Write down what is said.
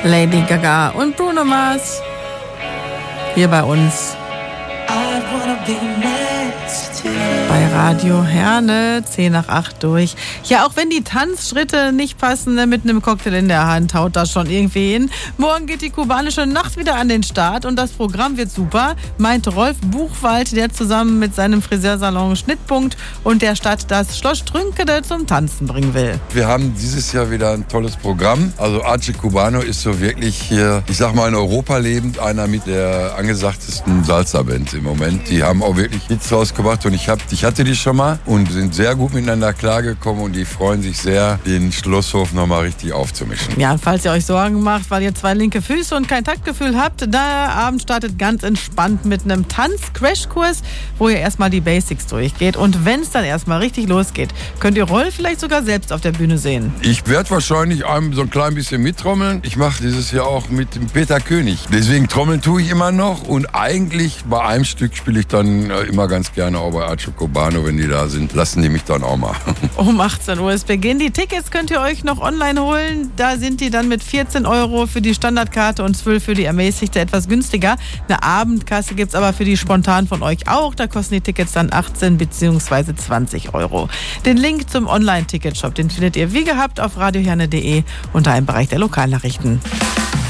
Lady Gaga und Bruno Mars hier bei uns bei Radio Herne, 10 nach 8 durch. Ja, auch wenn die Tanzschritte nicht passen, mit einem Cocktail in der Hand, haut das schon irgendwie hin. Morgen geht die kubanische Nacht wieder an den Start und das Programm wird super, meint Rolf Buchwald, der zusammen mit seinem Friseursalon Schnittpunkt und der Stadt das Schloss Strünkede zum Tanzen bringen will. Wir haben dieses Jahr wieder ein tolles Programm. Also Arche Cubano ist so wirklich hier, ich sag mal in Europa lebend, einer mit der angesagtesten Salsa-Band im Moment. Die haben auch wirklich Hits rausgebracht und ich hatte die schon mal und sind sehr gut miteinander klargekommen und die freuen sich sehr, den Schlosshof nochmal richtig aufzumischen. Ja, und falls ihr euch Sorgen macht, weil ihr 2 linke Füße und kein Taktgefühl habt, der Abend startet ganz entspannt mit einem Tanz-Crashkurs, wo ihr erstmal die Basics durchgeht. Und wenn es dann erstmal richtig losgeht, könnt ihr Rolf vielleicht sogar selbst auf der Bühne sehen. Ich werde wahrscheinlich so ein klein bisschen mittrommeln. Ich mache dieses Jahr auch mit dem Peter König. Deswegen trommeln tue ich immer noch und eigentlich bei einem Stück spiele ich dann immer ganz gerne auch bei Arche Cubano, wenn die da sind, lassen die mich dann auch mal. Um 18 Uhr ist Beginn. Die Tickets könnt ihr euch noch online holen. Da sind die dann mit 14 € für die Standardkarte und 12 für die ermäßigte etwas günstiger. Eine Abendkasse gibt es aber für die spontan von euch auch. Da kosten die Tickets dann 18 bzw. 20 €. Den Link zum Online-Ticketshop, den findet ihr wie gehabt auf radioherne.de unter einem Bereich der Lokalnachrichten.